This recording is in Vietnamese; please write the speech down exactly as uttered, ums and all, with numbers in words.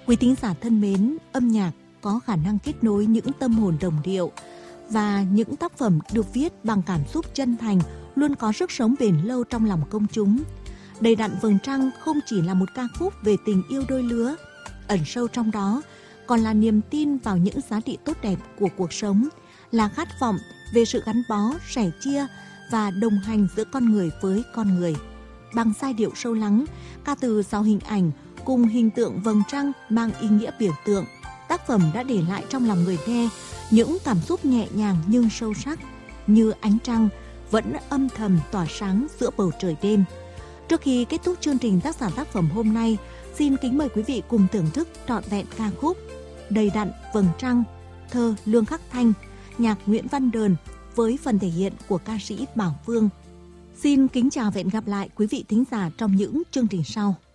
Quý thính giả thân mến, âm nhạc có khả năng kết nối những tâm hồn đồng điệu và những tác phẩm được viết bằng cảm xúc chân thành luôn có sức sống bền lâu trong lòng công chúng. Đầy đặn vầng trăng không chỉ là một ca khúc về tình yêu đôi lứa, ẩn sâu trong đó còn là niềm tin vào những giá trị tốt đẹp của cuộc sống, là khát vọng về sự gắn bó, sẻ chia và đồng hành giữa con người với con người. Bằng giai điệu sâu lắng, ca từ giàu hình ảnh cùng hình tượng vầng trăng mang ý nghĩa biểu tượng, tác phẩm đã để lại trong lòng người nghe những cảm xúc nhẹ nhàng nhưng sâu sắc, như ánh trăng vẫn âm thầm tỏa sáng giữa bầu trời đêm. Trước khi kết thúc chương trình tác giả tác phẩm hôm nay, xin kính mời quý vị cùng thưởng thức trọn vẹn ca khúc Đầy đặn vầng trăng, thơ Lương Khắc Thanh, nhạc Nguyễn Văn Đờn với phần thể hiện của ca sĩ Bảo Phương. Xin kính chào và hẹn gặp lại quý vị thính giả trong những chương trình sau.